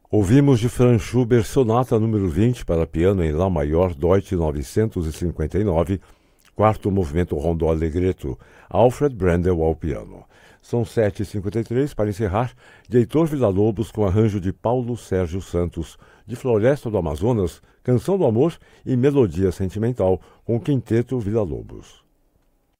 Ouvimos de Franz Schubert Sonata número 20 para piano em Lá maior, Deutsch 959, quarto movimento Rondó Allegretto, Alfred Brendel ao piano. São 7h53 para encerrar, de Heitor Villa-Lobos com arranjo de Paulo Sérgio Santos, de Floresta do Amazonas, Canção do Amor e Melodia Sentimental com Quinteto Villa-Lobos.